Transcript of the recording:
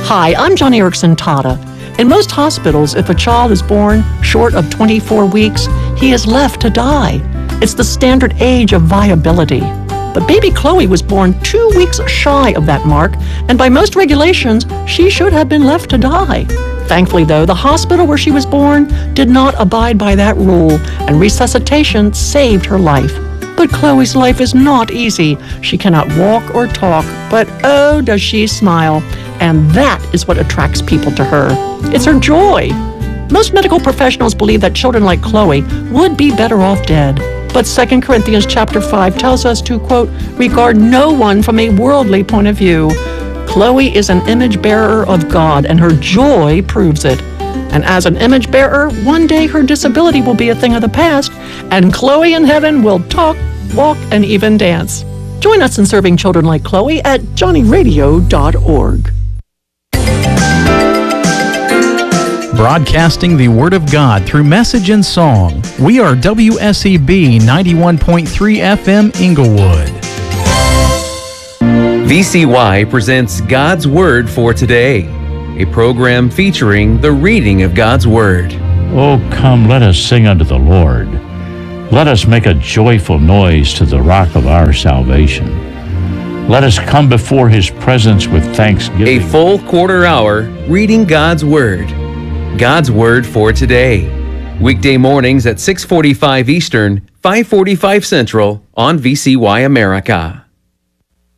Hi, I'm John Erickson Tata. In most hospitals, if a child is born short of 24 weeks, he is left to die. It's the standard age of viability. But baby Chloe was born 2 weeks shy of that mark, and by most regulations, she should have been left to die. Thankfully, though, the hospital where she was born did not abide by that rule, and resuscitation saved her life. But Chloe's life is not easy. She cannot walk or talk, but oh, does she smile. And that is what attracts people to her. It's her joy. Most medical professionals believe that children like Chloe would be better off dead. But 2 Corinthians chapter 5 tells us to, quote, regard no one from a worldly point of view. Chloe is an image bearer of God, and her joy proves it. And as an image bearer, one day her disability will be a thing of the past, and Chloe in heaven will talk, walk, and even dance. Join us in serving children like Chloe at johnnyradio.org. Broadcasting the Word of God through message and song. We are WSEB 91.3 FM Inglewood. VCY presents God's Word for Today, a program featuring the reading of God's Word. Oh, come, let us sing unto the Lord. Let us make a joyful noise to the rock of our salvation. Let us come before His presence with thanksgiving. A full quarter hour reading God's Word. God's Word for Today. Weekday mornings at 6:45 Eastern, 5:45 Central on VCY America.